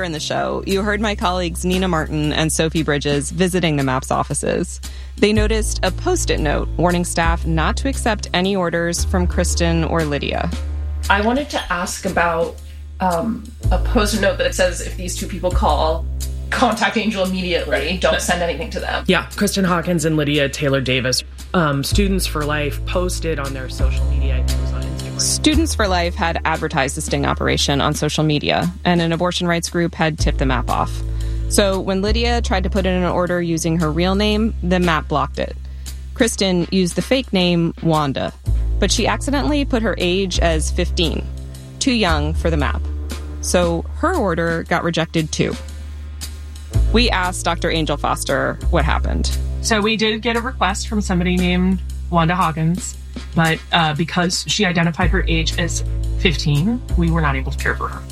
Earlier in the show, you heard my colleagues Nina Martin and Sophie Bridges visiting the MAPS offices. They noticed a Post-it note warning staff not to accept any orders from Kristen or Lydia. I wanted to ask about a Post-it note that says if these two people call, contact Angel immediately. Don't send anything to them. Yeah, Kristen Hawkins and Lydia Taylor Davis. Students for Life posted on their social media, I think it was on Instagram. Students for Life had advertised the sting operation on social media, and an abortion rights group had tipped the MAP off. So when Lydia tried to put in an order using her real name, the MAP blocked it. Kristen used the fake name Wanda, but she accidentally put her age as 15, too young for the MAP. So her order got rejected too. We asked Dr. Angel Foster what happened. So we did get a request from somebody named Wanda Hawkins, but because she identified her age as 15, we were not able to care for her.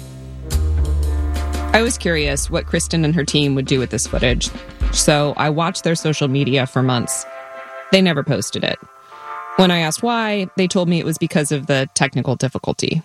I was curious what Kristen and her team would do with this footage, so I watched their social media for months. They never posted it. When I asked why, they told me it was because of the technical difficulty.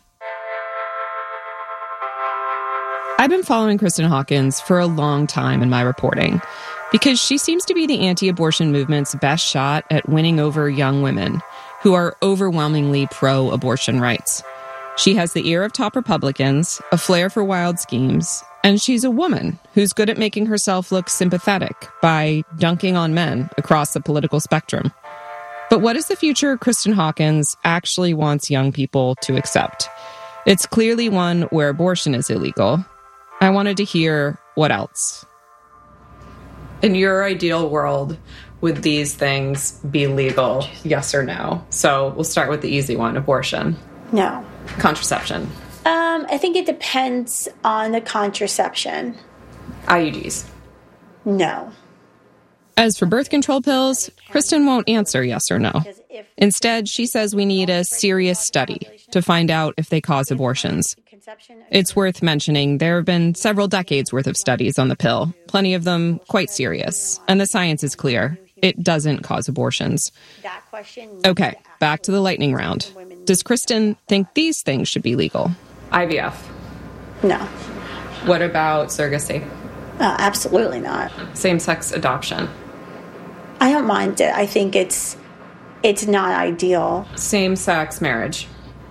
I've been following Kristen Hawkins for a long time in my reporting because she seems to be the anti-abortion movement's best shot at winning over young women who are overwhelmingly pro-abortion rights. She has the ear of top Republicans, a flair for wild schemes, and she's a woman who's good at making herself look sympathetic by dunking on men across the political spectrum. But what is the future Kristen Hawkins actually wants young people to accept? It's clearly one where abortion is illegal. I wanted to hear what else. In your ideal world, would these things be legal, yes or no? So we'll start with the easy one, abortion. No. Contraception. I think it depends on the contraception. IUDs. No. As for birth control pills, Kristen won't answer yes or no. Instead, she says we need a serious study to find out if they cause abortions. It's worth mentioning there have been several decades worth of studies on the pill, plenty of them quite serious, and the science is clear. It doesn't cause abortions. Okay, back to the lightning round. Does Kristen think these things should be legal? IVF. No. What about surrogacy? Absolutely not. Same-sex adoption? I don't mind it. I think it's not ideal. Same-sex marriage?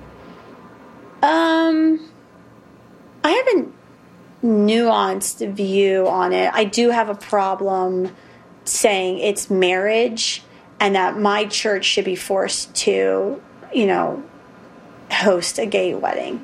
I have a nuanced view on it. I do have a problem saying it's marriage and that my church should be forced to, host a gay wedding.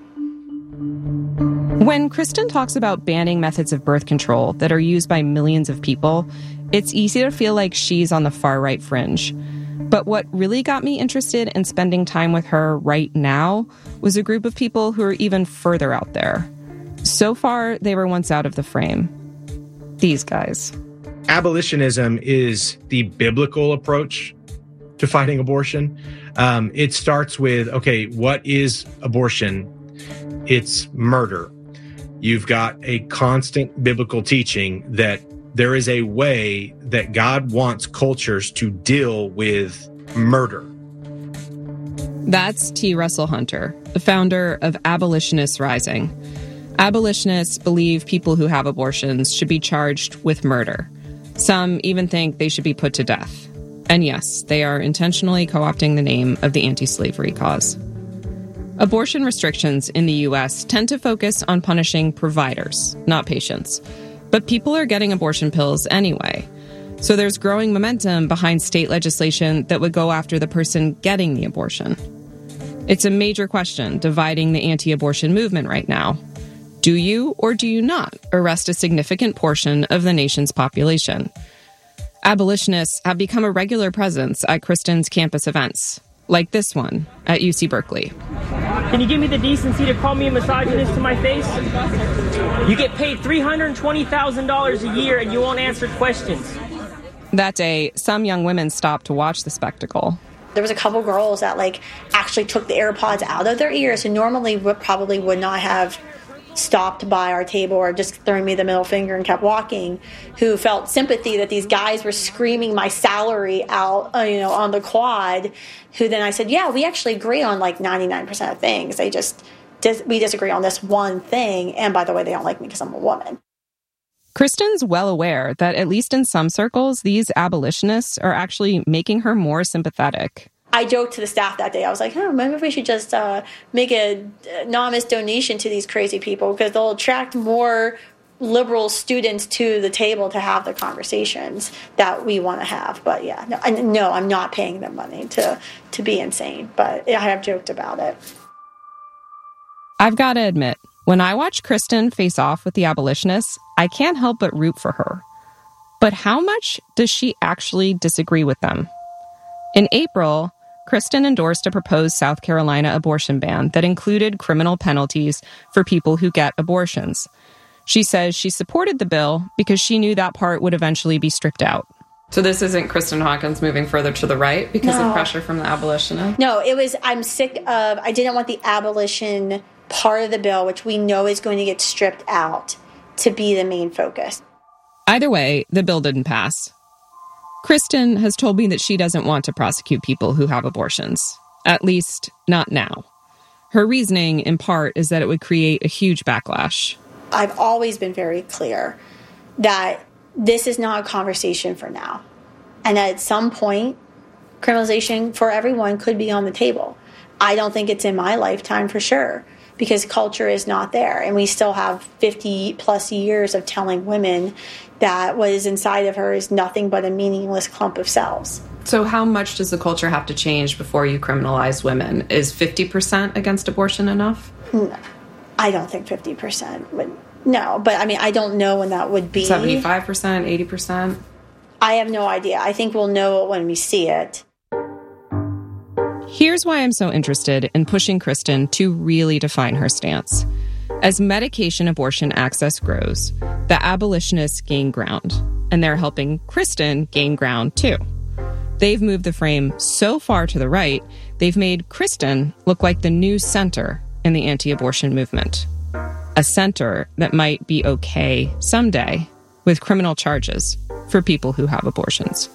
When Kristen talks about banning methods of birth control that are used by millions of people, it's easy to feel like she's on the far-right fringe. But what really got me interested in spending time with her right now was a group of people who are even further out there. So far, they were once out of the frame. These guys. Abolitionism is the biblical approach to fighting abortion. It starts with, okay, what is abortion? It's murder. You've got a constant biblical teaching that there is a way that God wants cultures to deal with murder. That's T. Russell Hunter, the founder of Abolitionists Rising. Abolitionists believe people who have abortions should be charged with murder. Some even think they should be put to death. And yes, they are intentionally co-opting the name of the anti-slavery cause. Abortion restrictions in the U.S. tend to focus on punishing providers, not patients. But people are getting abortion pills anyway. So there's growing momentum behind state legislation that would go after the person getting the abortion. It's a major question dividing the anti-abortion movement right now. Do you or do you not arrest a significant portion of the nation's population? Abolitionists have become a regular presence at Kristen's campus events, like this one at UC Berkeley. Can you give me the decency to call me a misogynist to my face? You get paid $320,000 a year and you won't answer questions. That day, some young women stopped to watch the spectacle. There was a couple girls that actually took the AirPods out of their ears and normally probably would not have stopped by our table or just throwing me the middle finger and kept walking, who felt sympathy that these guys were screaming my salary out, on the quad, who then I said, yeah, we actually agree on 99% of things. we disagree on this one thing. And by the way, they don't like me because I'm a woman. Kristen's well aware that, at least in some circles, these abolitionists are actually making her more sympathetic. I joked to the staff that day. I was like, maybe we should just make an anonymous donation to these crazy people, because they'll attract more liberal students to the table to have the conversations that we want to have. But yeah, no, I'm not paying them money to be insane. But I have joked about it. I've got to admit, when I watch Kristen face off with the abolitionists, I can't help but root for her. But how much does she actually disagree with them? In April, Kristen endorsed a proposed South Carolina abortion ban that included criminal penalties for people who get abortions. She says she supported the bill because she knew that part would eventually be stripped out. So this isn't Kristen Hawkins moving further to the right because of pressure from the abolitionists? No, it was, I didn't want the abolition part of the bill, which we know is going to get stripped out, to be the main focus. Either way, the bill didn't pass. Kristen has told me that she doesn't want to prosecute people who have abortions, at least not now. Her reasoning, in part, is that it would create a huge backlash. I've always been very clear that this is not a conversation for now. And at some point, criminalization for everyone could be on the table. I don't think it's in my lifetime for sure, because culture is not there. And we still have 50 plus years of telling women that what is inside of her is nothing but a meaningless clump of cells. So how much does the culture have to change before you criminalize women? Is 50% against abortion enough? No, I don't think 50% would. No, but I mean, I don't know when that would be. 75%, 80%? I have no idea. I think we'll know it when we see it. Here's why I'm so interested in pushing Kristen to really define her stance. As medication abortion access grows, the abolitionists gain ground, and they're helping Kristen gain ground too. They've moved the frame so far to the right, they've made Kristen look like the new center in the anti-abortion movement. A center that might be okay someday with criminal charges for people who have abortions.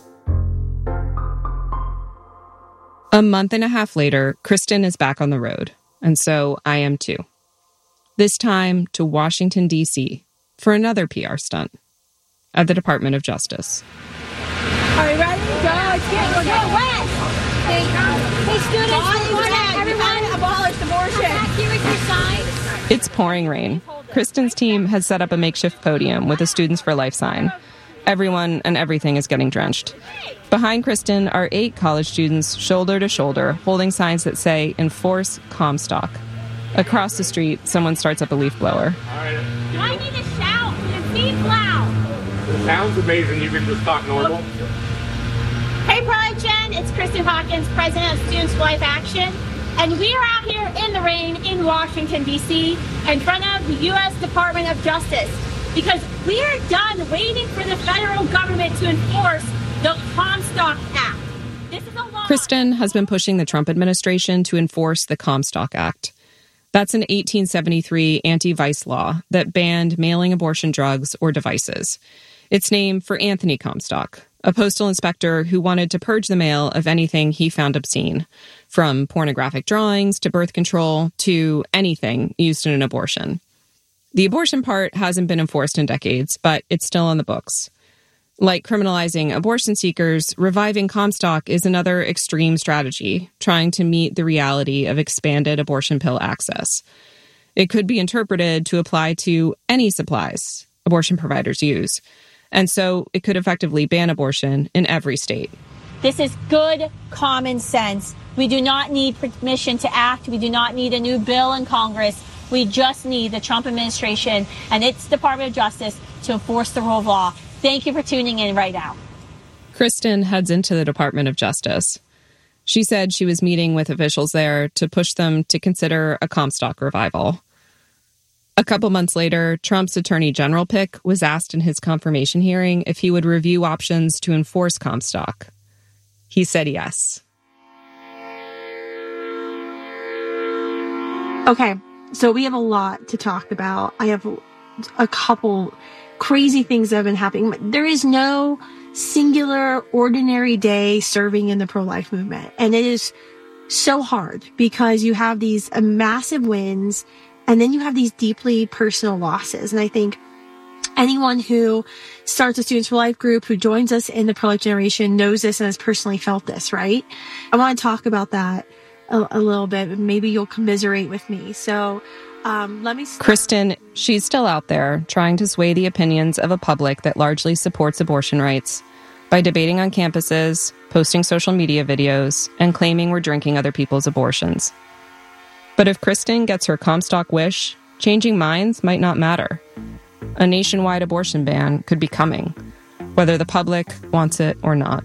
A month and a half later, Kristen is back on the road, and so I am too. This time to Washington, D.C. for another PR stunt at the Department of Justice. Are you ready? Go, we're going west. Hey, students, everyone abolish abortion. Here is your sign. It's pouring rain. Kristen's team has set up a makeshift podium with a Students for Life sign. Everyone and everything is getting drenched. Behind Kristen are 8 college students, shoulder to shoulder, holding signs that say, "Enforce Comstock." Across the street, someone starts up a leaf blower. Do I need to shout? Speak loud. It sounds amazing. You can just talk normal. Hey, Pride Gen, it's Kristen Hawkins, president of Students for Life Action. And we are out here in the rain in Washington, D.C., in front of the U.S. Department of Justice, because we are done waiting for the federal government to enforce the Comstock Act. This is a law. Kristen has been pushing the Trump administration to enforce the Comstock Act. That's an 1873 anti-vice law that banned mailing abortion drugs or devices. It's named for Anthony Comstock, a postal inspector who wanted to purge the mail of anything he found obscene, from pornographic drawings to birth control to anything used in an abortion. The abortion part hasn't been enforced in decades, but it's still on the books. Like criminalizing abortion seekers, reviving Comstock is another extreme strategy, trying to meet the reality of expanded abortion pill access. It could be interpreted to apply to any supplies abortion providers use, and so it could effectively ban abortion in every state. This is good common sense. We do not need permission to act. We do not need a new bill in Congress. We just need the Trump administration and its Department of Justice to enforce the rule of law. Thank you for tuning in right now. Kristen heads into the Department of Justice. She said she was meeting with officials there to push them to consider a Comstock revival. A couple months later, Trump's Attorney General pick was asked in his confirmation hearing if he would review options to enforce Comstock. He said yes. Okay, so we have a lot to talk about. I have a couple crazy things that have been happening. There is no singular, ordinary day serving in the pro-life movement. And it is so hard because you have these massive wins and then you have these deeply personal losses. And I think anyone who starts a Students for Life group, who joins us in the pro-life generation, knows this and has personally felt this, right? I want to talk about that a little bit. Maybe you'll commiserate with me. So let me start. Kristen, she's still out there trying to sway the opinions of a public that largely supports abortion rights by debating on campuses, posting social media videos, and claiming we're drinking other people's abortions. But if Kristen gets her Comstock wish, changing minds might not matter. A nationwide abortion ban could be coming, whether the public wants it or not.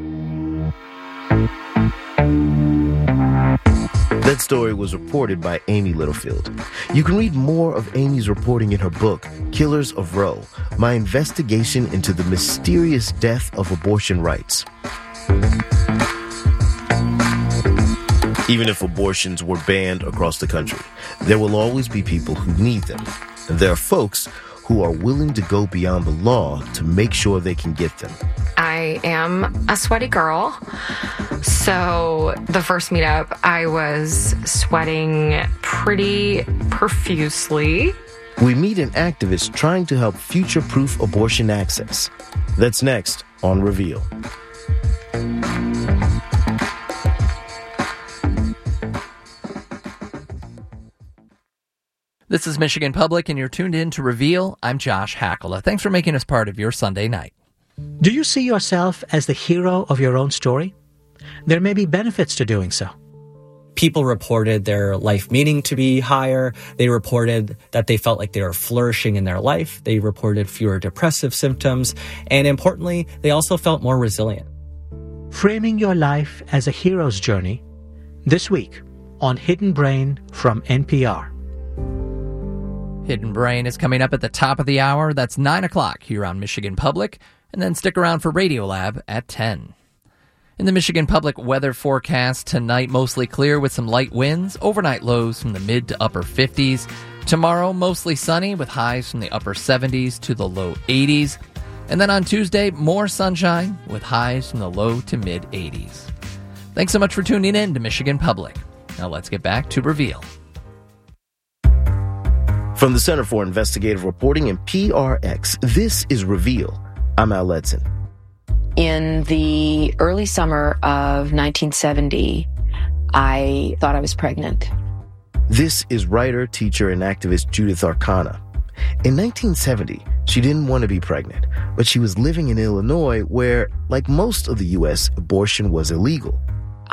That story was reported by Amy Littlefield. You can read more of Amy's reporting in her book, Killers of Roe, My Investigation into the Mysterious Death of Abortion Rights. Even if abortions were banned across the country, there will always be people who need them. And there are folks who are willing to go beyond the law to make sure they can get them. I am a sweaty girl. So the first meetup, I was sweating pretty profusely. We meet an activist trying to help future-proof abortion access. That's next on Reveal. This is Michigan Public, and you're tuned in to Reveal. I'm Josh Hackala. Thanks for making us part of your Sunday night. Do you see yourself as the hero of your own story? There may be benefits to doing so. People reported their life meaning to be higher. They reported that they felt like they were flourishing in their life. They reported fewer depressive symptoms. And importantly, they also felt more resilient. Framing your life as a hero's journey, this week on Hidden Brain from NPR. Hidden Brain is coming up at the top of the hour. That's 9 o'clock here on Michigan Public. And then stick around for Radiolab at 10. In the Michigan Public weather forecast tonight, mostly clear with some light winds, overnight lows from the mid to upper 50s. Tomorrow, mostly sunny with highs from the upper 70s to the low 80s. And then on Tuesday, more sunshine with highs from the low to mid 80s. Thanks so much for tuning in to Michigan Public. Now let's get back to Reveal. From the Center for Investigative Reporting and PRX, this is Reveal. I'm Al Letson. In the early summer of 1970, I thought I was pregnant. This is writer, teacher, and activist Judith Arcana. In 1970, she didn't want to be pregnant, but she was living in Illinois where, like most of the U.S., abortion was illegal.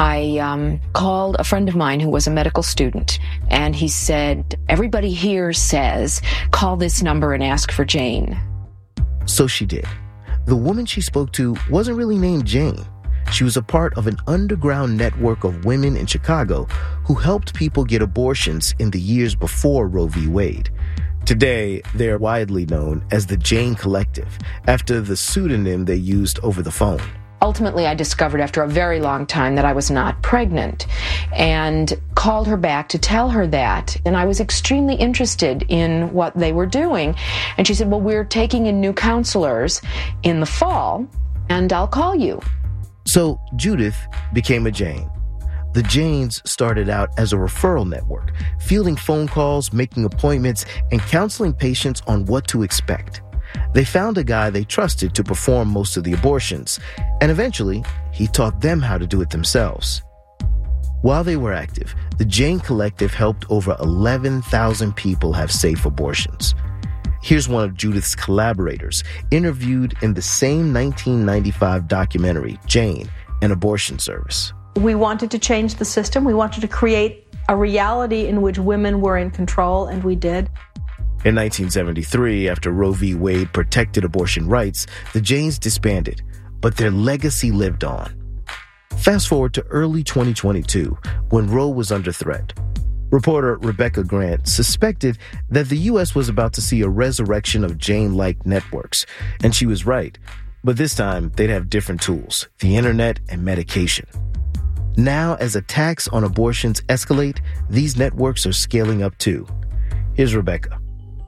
I called a friend of mine who was a medical student, and he said, everybody here says, call this number and ask for Jane. So she did. The woman she spoke to wasn't really named Jane. She was a part of an underground network of women in Chicago who helped people get abortions in the years before Roe v. Wade. Today, they're widely known as the Jane Collective, after the pseudonym they used over the phone. Ultimately, I discovered after a very long time that I was not pregnant and called her back to tell her that. And I was extremely interested in what they were doing. And she said, well, we're taking in new counselors in the fall, and I'll call you. So Judith became a Jane. The Janes started out as a referral network, fielding phone calls, making appointments, and counseling patients on what to expect. They found a guy they trusted to perform most of the abortions, and eventually, he taught them how to do it themselves. While they were active, the Jane Collective helped over 11,000 people have safe abortions. Here's one of Judith's collaborators, interviewed in the same 1995 documentary, Jane, an Abortion Service. We wanted to change the system. We wanted to create a reality in which women were in control, and we did. In 1973, after Roe v. Wade protected abortion rights, the Janes disbanded, but their legacy lived on. Fast forward to early 2022, when Roe was under threat. Reporter Rebecca Grant suspected that the U.S. was about to see a resurrection of Jane-like networks, and she was right. But this time, they'd have different tools, the internet and medication. Now, as attacks on abortions escalate, these networks are scaling up too. Here's Rebecca.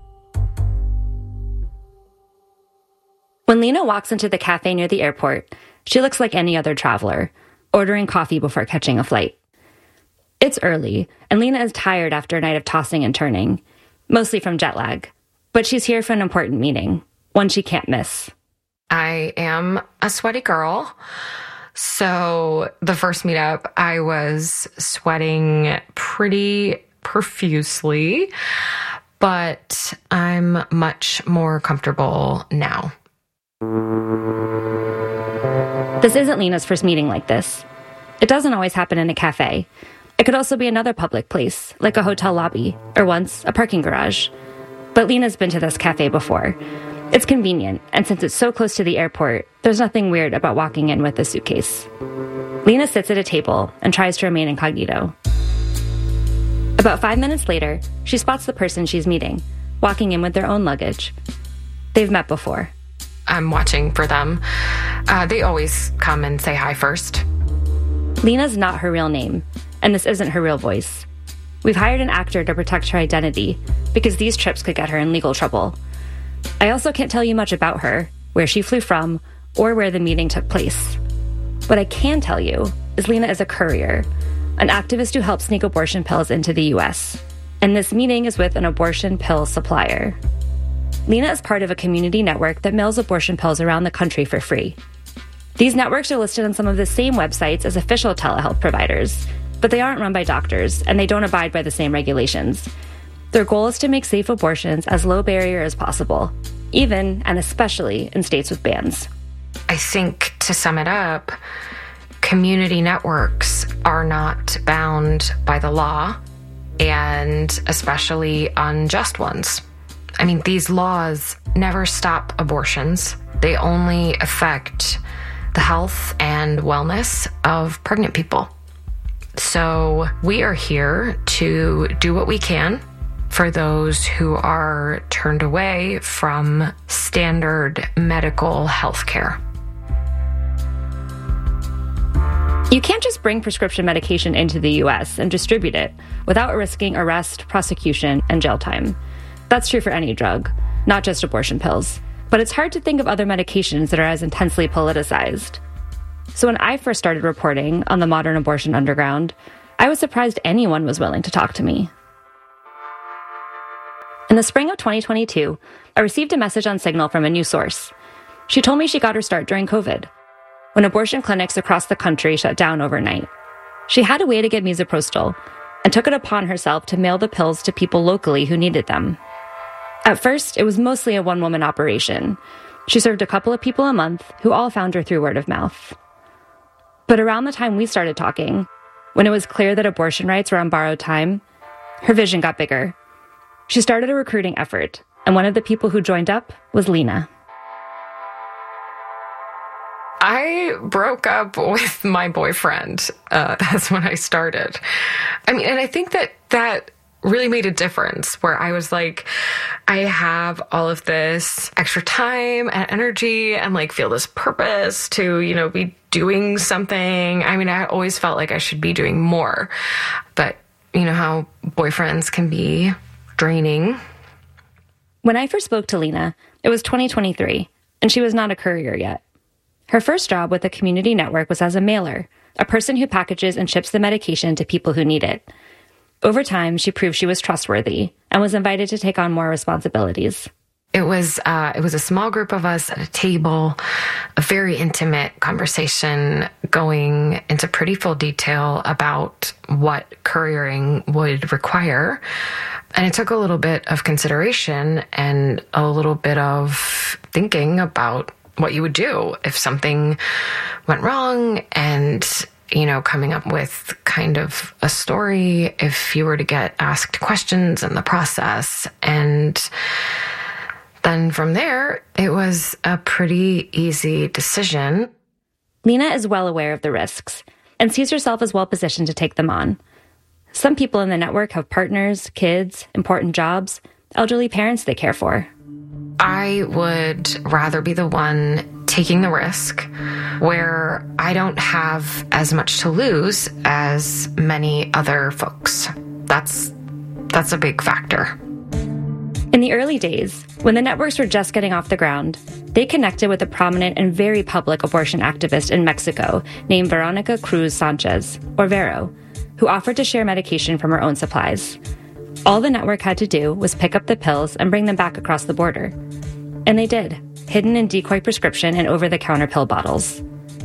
When Lena walks into the cafe near the airport, she looks like any other traveler, ordering coffee before catching a flight. It's early, and Lena is tired after a night of tossing and turning, mostly from jet lag. But she's here for an important meeting, one she can't miss. I am a sweaty girl. So the first meetup, I was sweating pretty profusely, but I'm much more comfortable now. This isn't Lena's first meeting like this. It doesn't always happen in a cafe. It could also be another public place, like a hotel lobby, or once a parking garage. But Lena's been to this cafe before. It's convenient, and since it's so close to the airport, there's nothing weird about walking in with a suitcase. Lena sits at a table and tries to remain incognito. About 5 minutes later, she spots the person she's meeting, walking in with their own luggage. They've met before. I'm watching for them. They always come and say hi first. Lena's not her real name, and this isn't her real voice. We've hired an actor to protect her identity, because these trips could get her in legal trouble. I also can't tell you much about her, where she flew from, or where the meeting took place. What I can tell you is Lena is a courier, an activist who helps sneak abortion pills into the U.S., and this meeting is with an abortion pill supplier. Lena is part of a community network that mails abortion pills around the country for free. These networks are listed on some of the same websites as official telehealth providers, but they aren't run by doctors, and they don't abide by the same regulations. Their goal is to make safe abortions as low barrier as possible, even and especially in states with bans. I think, to sum it up, community networks are not bound by the law, and especially unjust ones. I mean, these laws never stop abortions. They only affect the health and wellness of pregnant people. So we are here to do what we can for those who are turned away from standard medical health care. You can't just bring prescription medication into the U.S. and distribute it without risking arrest, prosecution, and jail time. That's true for any drug, not just abortion pills. But it's hard to think of other medications that are as intensely politicized. So when I first started reporting on the modern abortion underground, I was surprised anyone was willing to talk to me. In the spring of 2022, I received a message on Signal from a new source. She told me she got her start during COVID, when abortion clinics across the country shut down overnight. She had a way to get misoprostol and took it upon herself to mail the pills to people locally who needed them. At first, it was mostly a one-woman operation. She served a couple of people a month who all found her through word of mouth. But around the time we started talking, when it was clear that abortion rights were on borrowed time, her vision got bigger. She started a recruiting effort, and one of the people who joined up was Lena. I broke up with my boyfriend. That's when I started. I mean, and I think that really made a difference, where I was like, I have all of this extra time and energy and like feel this purpose to, be doing something. I mean, I always felt like I should be doing more, but you know how boyfriends can be draining. When I first spoke to Lena, it was 2023, and she was not a courier yet. Her first job with the community network was as a mailer, a person who packages and ships the medication to people who need it. Over time, she proved she was trustworthy and was invited to take on more responsibilities. It was a small group of us at a table, a very intimate conversation going into pretty full detail about what couriering would require. And it took a little bit of consideration and a little bit of thinking about what you would do if something went wrong, and coming up with kind of a story if you were to get asked questions in the process. And then from there, it was a pretty easy decision. Lena is well aware of the risks and sees herself as well positioned to take them on. Some people in the network have partners, kids, important jobs, elderly parents they care for. I would rather be the one taking the risk, where I don't have as much to lose as many other folks. That's a big factor. In the early days, when the networks were just getting off the ground, they connected with a prominent and very public abortion activist in Mexico named Veronica Cruz Sanchez, or Vero, who offered to share medication from her own supplies. All the network had to do was pick up the pills and bring them back across the border. And they did, hidden in decoy prescription and over-the-counter pill bottles.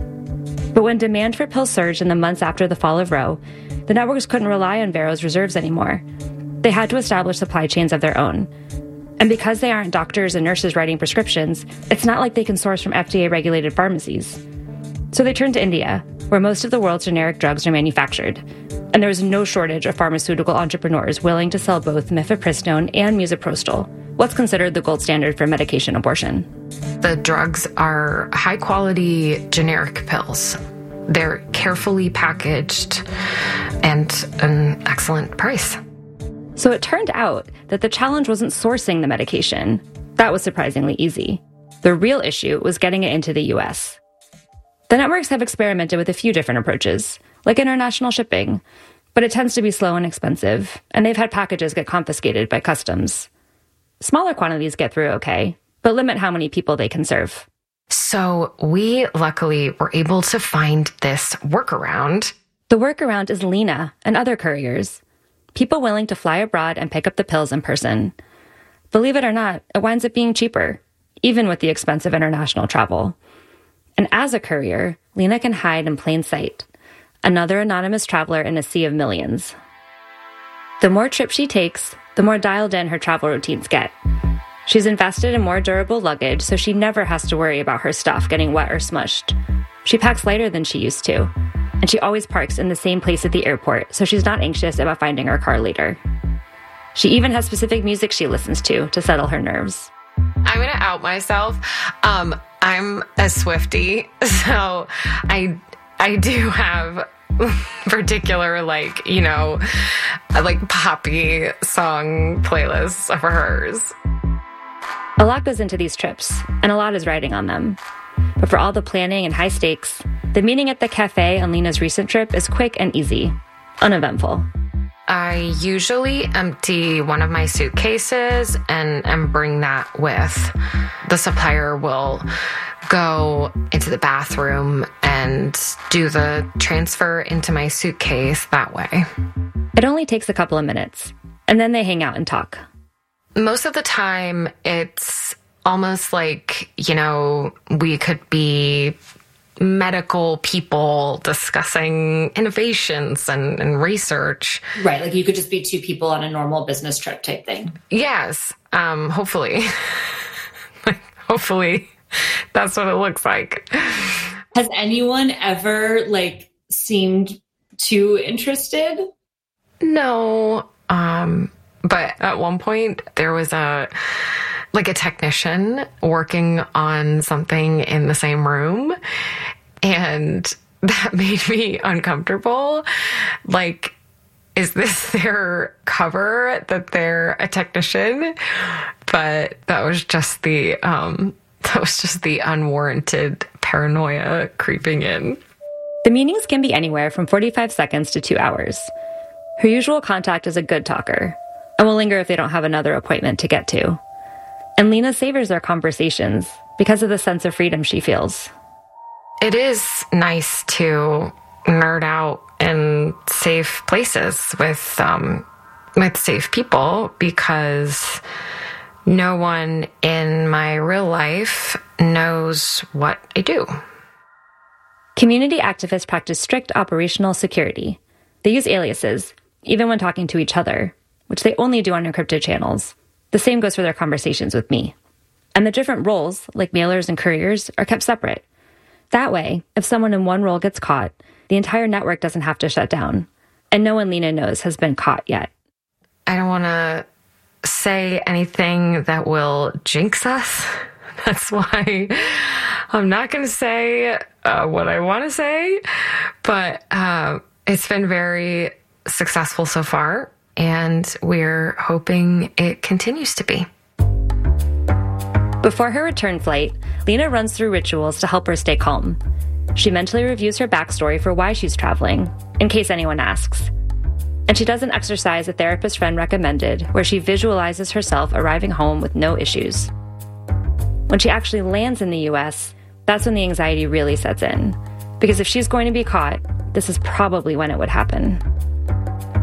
But when demand for pills surged in the months after the fall of Roe, the networks couldn't rely on Vero's reserves anymore. They had to establish supply chains of their own. And because they aren't doctors and nurses writing prescriptions, it's not like they can source from FDA-regulated pharmacies. So they turned to India, where most of the world's generic drugs are manufactured. And there is no shortage of pharmaceutical entrepreneurs willing to sell both mifepristone and misoprostol, what's considered the gold standard for medication abortion. The drugs are high-quality generic pills. They're carefully packaged and an excellent price. So it turned out that the challenge wasn't sourcing the medication. That was surprisingly easy. The real issue was getting it into the U.S. The networks have experimented with a few different approaches, like international shipping, but it tends to be slow and expensive, and they've had packages get confiscated by customs. Smaller quantities get through okay, but limit how many people they can serve. So we luckily were able to find this workaround. The workaround is Lena and other couriers. People willing to fly abroad and pick up the pills in person. Believe it or not, it winds up being cheaper, even with the expense of international travel. And as a courier, Lena can hide in plain sight, another anonymous traveler in a sea of millions. The more trips she takes, the more dialed in her travel routines get. She's invested in more durable luggage, so she never has to worry about her stuff getting wet or smushed. She packs lighter than she used to, and she always parks in the same place at the airport, so she's not anxious about finding her car later. She even has specific music she listens to settle her nerves. I'm going to out myself. I'm a Swiftie, so I do have particular, like poppy song playlists of hers. A lot goes into these trips, and a lot is riding on them. But for all the planning and high stakes, the meeting at the cafe on Lena's recent trip is quick and easy, uneventful. I usually empty one of my suitcases and bring that with. The supplier will go into the bathroom and do the transfer into my suitcase that way. It only takes a couple of minutes, and then they hang out and talk. Most of the time, it's almost like, we could be medical people discussing innovations and research. Right, like you could just be two people on a normal business trip type thing. Yes, hopefully. Hopefully that's what it looks like. Has anyone ever, seemed too interested? No, but at one point there was a technician working on something in the same room, and that made me uncomfortable. Is this their cover that they're a technician? But that was just the unwarranted paranoia creeping in. The meetings can be anywhere from 45 seconds to 2 hours. Her usual contact is a good talker, and will linger if they don't have another appointment to get to. And Lena savors their conversations because of the sense of freedom she feels. It is nice to nerd out in safe places with safe people, because no one in my real life knows what I do. Community activists practice strict operational security. They use aliases, even when talking to each other, which they only do on encrypted channels. The same goes for their conversations with me. And the different roles, like mailers and couriers, are kept separate. That way, if someone in one role gets caught, the entire network doesn't have to shut down. And no one Lena knows has been caught yet. I don't want to say anything that will jinx us. That's why I'm not going to say what I want to say. But it's been very successful so far, and we're hoping it continues to be. Before her return flight, Lena runs through rituals to help her stay calm. She mentally reviews her backstory for why she's traveling, in case anyone asks. And she does an exercise a therapist friend recommended, where she visualizes herself arriving home with no issues. When she actually lands in the US, that's when the anxiety really sets in. Because if she's going to be caught, this is probably when it would happen.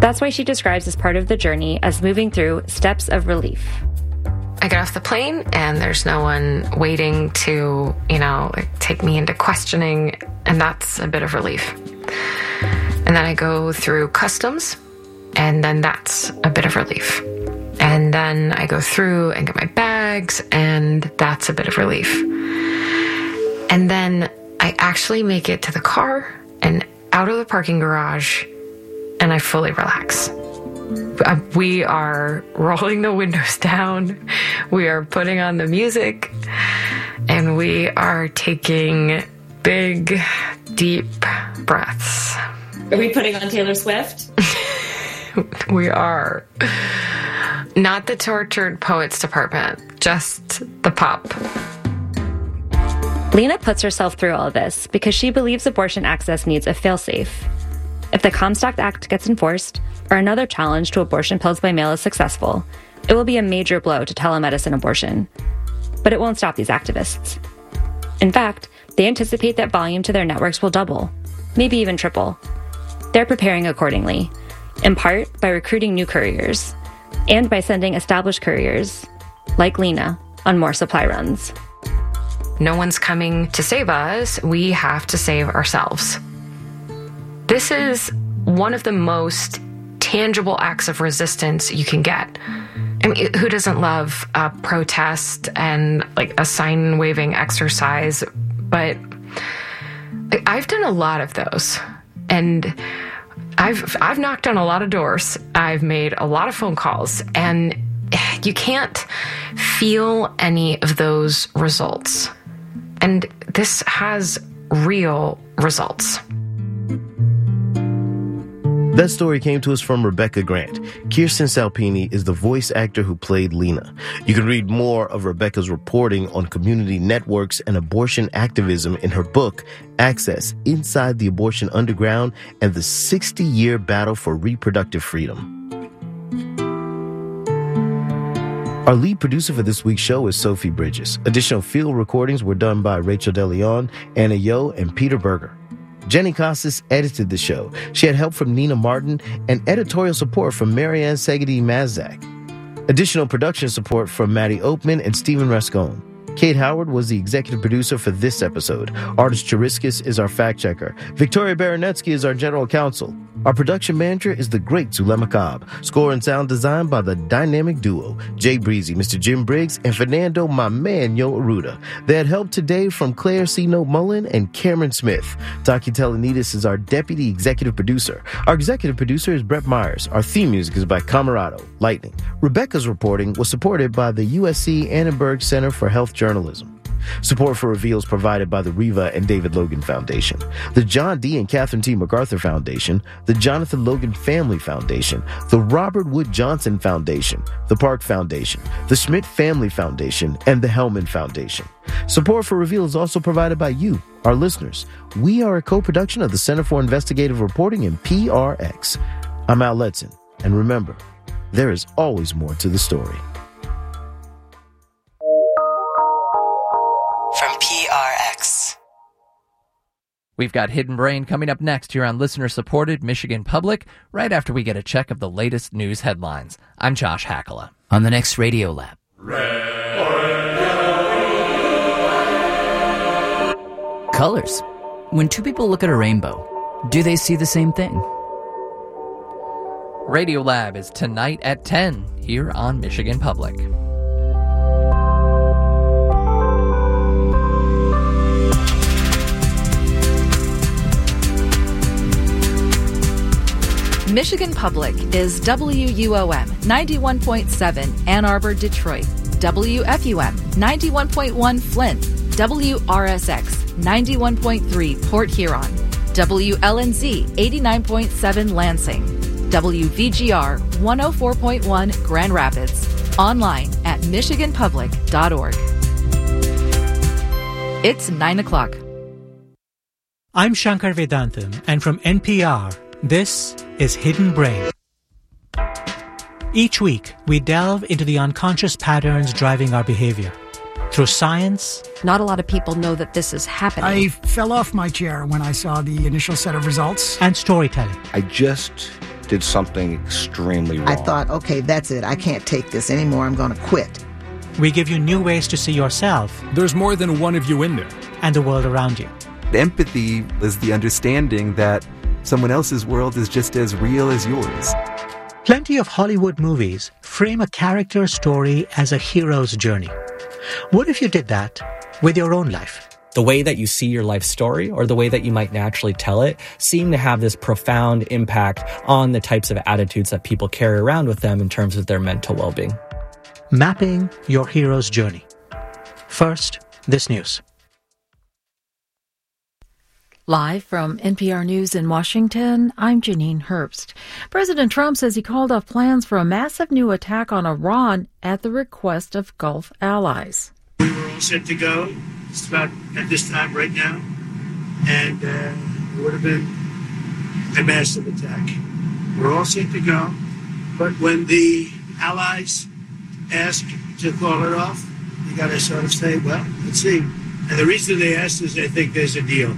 That's why she describes this part of the journey as moving through steps of relief. I get off the plane and there's no one waiting to, take me into questioning, and that's a bit of relief. And then I go through customs, and then that's a bit of relief. And then I go through and get my bags, and that's a bit of relief. And then I actually make it to the car and out of the parking garage, and I fully relax. We are rolling the windows down, we are putting on the music, and we are taking big, deep breaths. Are we putting on Taylor Swift? We are. Not the Tortured Poets Department, just the pop. Lena puts herself through all of this because she believes abortion access needs a failsafe. If the Comstock Act gets enforced, or another challenge to abortion pills by mail is successful, it will be a major blow to telemedicine abortion. But it won't stop these activists. In fact, they anticipate that volume to their networks will double, maybe even triple. They're preparing accordingly, in part by recruiting new couriers, and by sending established couriers, like Lena, on more supply runs. No one's coming to save us. We have to save ourselves. This is one of the most tangible acts of resistance you can get. I mean, who doesn't love a protest and like a sign-waving exercise? But I've done a lot of those, and I've knocked on a lot of doors. I've made a lot of phone calls, and you can't feel any of those results. And this has real results. That story came to us from Rebecca Grant. Kirsten Salpini is the voice actor who played Lena. You can read more of Rebecca's reporting on community networks and abortion activism in her book, Access: Inside the Abortion Underground and the 60-Year Battle for Reproductive Freedom. Our lead producer for this week's show is Sophie Bridges. Additional field recordings were done by Rachel DeLeon, Anna Yo, and Peter Berger. Jenny Casas edited the show. She had help from Nina Martin and editorial support from Marianne Segedy-Mazdak. Additional production support from Maddie Oatman and Stephen Rascone. Kate Howard was the executive producer for this episode. Artis Chiriskis is our fact checker. Victoria Baranetsky is our general counsel. Our production manager is the great Zulema Cobb. Score and sound design by the dynamic duo, Jay Breezy, Mr. Jim Briggs, and Fernando Mamano Aruda. They had help today from Claire C. Note Mullen and Cameron Smith. Taki Telenides is our deputy executive producer. Our executive producer is Brett Myers. Our theme music is by Camerado, Lightning. Rebecca's reporting was supported by the USC Annenberg Center for Health Journalism. Support for Reveal is provided by the Riva and David Logan Foundation, the John D. and Catherine T. MacArthur Foundation, the Jonathan Logan Family Foundation, the Robert Wood Johnson Foundation, the Park Foundation, the Schmidt Family Foundation, and the Hellman Foundation. Support for Reveal is also provided by you, our listeners. We are a co-production of the Center for Investigative Reporting and PRX. I'm Al Letson, and remember, there is always more to the story. From PRX. We've got Hidden Brain coming up next here on listener-supported Michigan Public, right after we get a check of the latest news headlines. I'm Josh Hakala. On the next Radio Lab. Colors. When two people look at a rainbow, do they see the same thing? Radio Lab is tonight at 10 here on Michigan Public. Michigan Public is WUOM 91.7 Ann Arbor, Detroit, WFUM 91.1 Flint, WRSX 91.3 Port Huron, WLNZ 89.7 Lansing, WVGR 104.1 Grand Rapids, online at michiganpublic.org. It's 9 o'clock. I'm Shankar Vedantam, and from NPR, this is Hidden Brain. Each week, we delve into the unconscious patterns driving our behavior. Through science... Not a lot of people know that this is happening. I fell off my chair when I saw the initial set of results. And storytelling. I just did something extremely wrong. I thought, okay, that's it. I can't take this anymore. I'm going to quit. We give you new ways to see yourself. There's more than one of you in there. And the world around you. Empathy is the understanding that someone else's world is just as real as yours. Plenty of Hollywood movies frame a character's story as a hero's journey. What if you did that with your own life? The way that you see your life story or the way that you might naturally tell it seem to have this profound impact on the types of attitudes that people carry around with them in terms of their mental well-being. Mapping your hero's journey. First, this news. Live from NPR News in Washington, I'm Janine Herbst. President Trump says he called off plans for a massive new attack on Iran at the request of Gulf allies. We were all set to go. It's about at this time right now, and it would have been a massive attack. We're all set to go, but when the allies ask to call it off, you got to sort of say, well, let's see. And the reason they asked is they think there's a deal.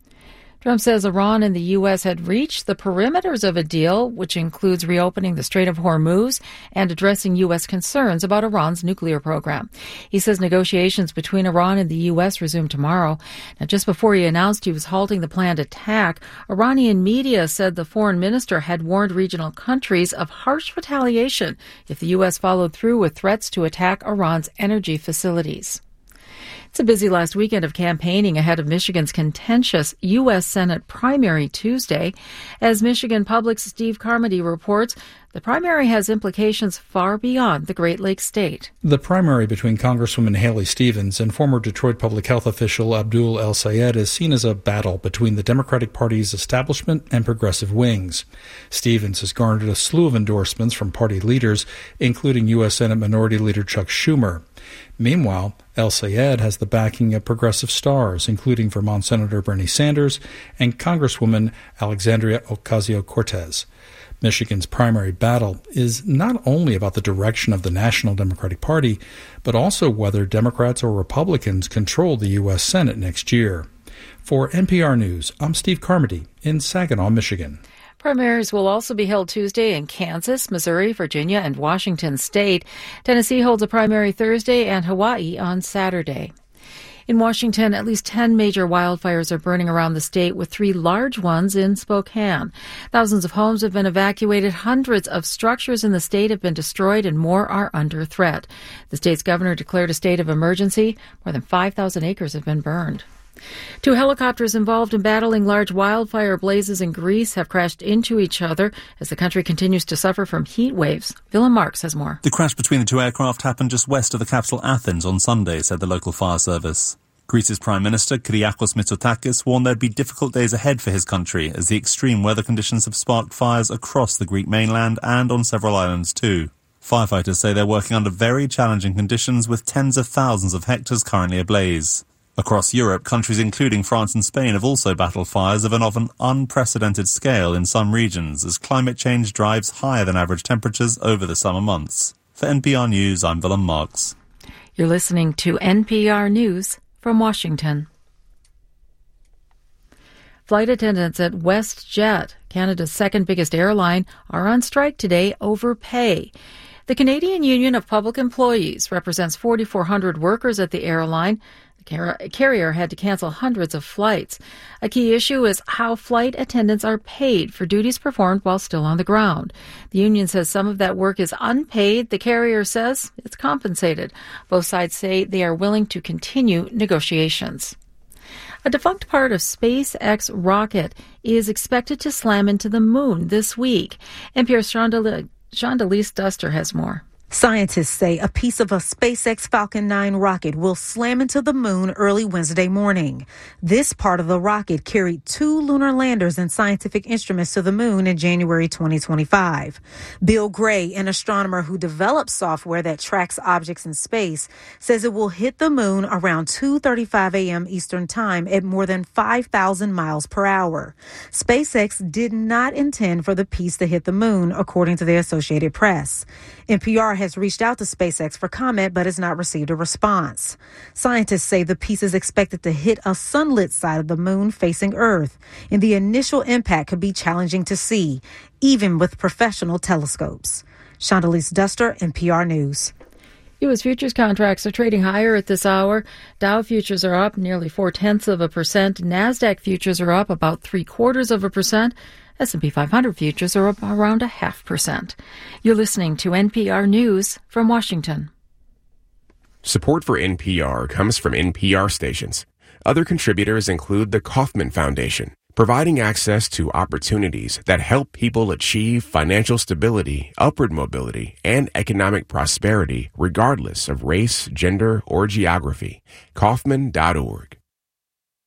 Trump says Iran and the U.S. had reached the perimeters of a deal, which includes reopening the Strait of Hormuz and addressing U.S. concerns about Iran's nuclear program. He says negotiations between Iran and the U.S. resume tomorrow. Now, just before he announced he was halting the planned attack, Iranian media said the foreign minister had warned regional countries of harsh retaliation if the U.S. followed through with threats to attack Iran's energy facilities. It's a busy last weekend of campaigning ahead of Michigan's contentious U.S. Senate primary Tuesday. As Michigan Public's Steve Carmody reports, the primary has implications far beyond the Great Lakes state. The primary between Congresswoman Haley Stevens and former Detroit public health official Abdul El-Sayed is seen as a battle between the Democratic Party's establishment and progressive wings. Stevens has garnered a slew of endorsements from party leaders, including U.S. Senate Minority Leader Chuck Schumer. Meanwhile, El-Sayed has the backing of progressive stars, including Vermont Senator Bernie Sanders and Congresswoman Alexandria Ocasio-Cortez. Michigan's primary battle is not only about the direction of the National Democratic Party, but also whether Democrats or Republicans control the U.S. Senate next year. For NPR News, I'm Steve Carmody in Saginaw, Michigan. Primaries will also be held Tuesday in Kansas, Missouri, Virginia, and Washington State. Tennessee holds a primary Thursday and Hawaii on Saturday. In Washington, at least 10 major wildfires are burning around the state, with 3 large ones in Spokane. Thousands of homes have been evacuated, hundreds of structures in the state have been destroyed, and more are under threat. The state's governor declared a state of emergency. More than 5,000 acres have been burned. 2 helicopters involved in battling large wildfire blazes in Greece have crashed into each other as the country continues to suffer from heat waves. Willem Marks has more. The crash between the 2 aircraft happened just west of the capital Athens on Sunday, said the local fire service. Greece's Prime Minister Kyriakos Mitsotakis warned there'd be difficult days ahead for his country as the extreme weather conditions have sparked fires across the Greek mainland and on several islands too. Firefighters say they're working under very challenging conditions with tens of thousands of hectares currently ablaze. Across Europe, countries including France and Spain have also battled fires of an often unprecedented scale in some regions as climate change drives higher than average temperatures over the summer months. For NPR News, I'm Willem Marks. You're listening to NPR News from Washington. Flight attendants at WestJet, Canada's second biggest airline, are on strike today over pay. The Canadian Union of Public Employees represents 4,400 workers at the airline. The carrier had to cancel hundreds of flights. A key issue is how flight attendants are paid for duties performed while still on the ground. The union says some of that work is unpaid. The carrier says it's compensated. Both sides say they are willing to continue negotiations. A defunct part of SpaceX rocket is expected to slam into the moon this week. NPR's Chandalise Duster has more. Scientists say a piece of a SpaceX Falcon 9 rocket will slam into the moon early Wednesday morning. This part of the rocket carried 2 lunar landers and scientific instruments to the moon in January 2025. Bill Gray, an astronomer who developed software that tracks objects in space, says it will hit the moon around 2:35 a.m. Eastern Time at more than 5,000 miles per hour. SpaceX did not intend for the piece to hit the moon, according to the Associated Press. NPR has reached out to SpaceX for comment but has not received a response. Scientists say the piece is expected to hit a sunlit side of the moon facing Earth, and the initial impact could be challenging to see, even with professional telescopes. Chandelice Duster, NPR News. U.S. futures contracts are trading higher at this hour. Dow futures are up nearly 0.4%. NASDAQ futures are up about 0.75%. S&P 500 futures are up around 0.5%. You're listening to NPR News from Washington. Support for NPR comes from NPR stations. Other contributors include the Kauffman Foundation, providing access to opportunities that help people achieve financial stability, upward mobility, and economic prosperity regardless of race, gender, or geography. Kauffman.org.